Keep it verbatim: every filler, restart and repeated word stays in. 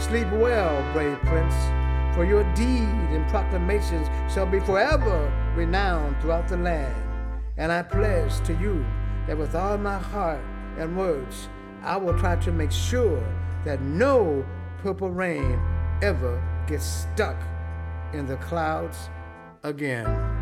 Sleep well, brave prince, for your deed and proclamations shall be forever renowned throughout the land. And I pledge to you that with all my heart and words, I will try to make sure that no purple rain ever gets stuck in the clouds again.